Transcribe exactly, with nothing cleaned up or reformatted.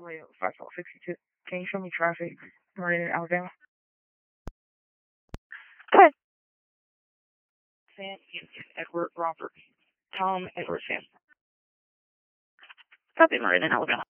Toyota five twelve sixty-two. Can you show me traffic right in Alabama? Go ahead. Sam Houston, Edward Robert, Tom Edward Sam. Copy, Marine in Alabama.